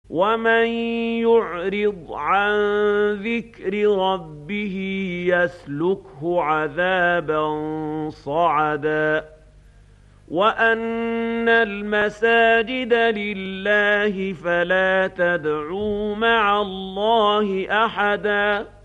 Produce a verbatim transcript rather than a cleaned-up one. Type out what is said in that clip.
ومن يعرض عن ذكر ربه يسلكه عذابا صعدا وأن المساجد لله فلا تدعوا مع الله أحدا